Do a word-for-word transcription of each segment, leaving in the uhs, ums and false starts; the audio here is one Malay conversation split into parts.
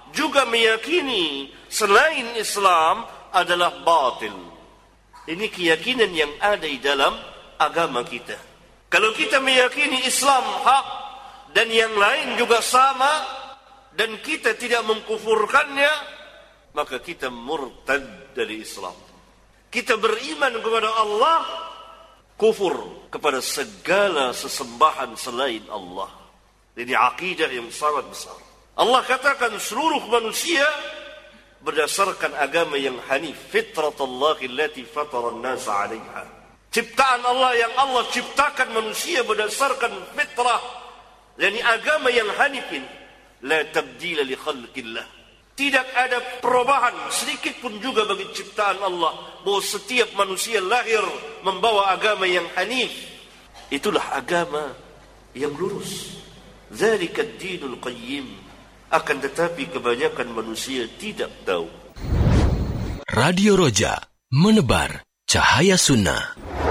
juga meyakini selain Islam adalah batil. Ini keyakinan yang ada di dalam agama kita. Kalau kita meyakini Islam hak dan yang lain juga sama dan kita tidak mengkufurkannya, maka kita murtad dari Islam. Kita beriman kepada Allah, kufur kepada segala sesembahan selain Allah. Ini akidah yang sangat besar. Allah katakan seluruh manusia berdasarkan agama yang hanif, fitratallahi allati fatara an-nasa 'alaiha. Ciptaan Allah yang Allah ciptakan manusia berdasarkan fitrah, yakni agama yang hanif. La tabdila li khalqillah. Tidak ada perubahan sedikit pun juga bagi ciptaan Allah, bahwa setiap manusia lahir membawa agama yang hanif. Itulah agama yang lurus. Dzalika ad-dinul qayyim. Akan tetapi kebanyakan manusia tidak tahu. Radio Roja, menebar cahaya sunnah.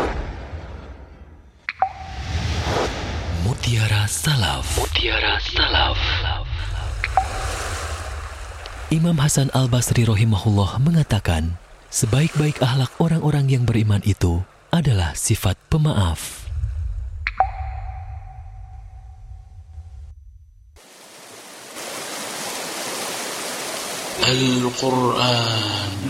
Mutiara Salaf. Mutiara Salaf. Imam Hasan Al-Basri rahimahullah mengatakan, sebaik-baik akhlak orang-orang yang beriman itu adalah sifat pemaaf. Al-Quran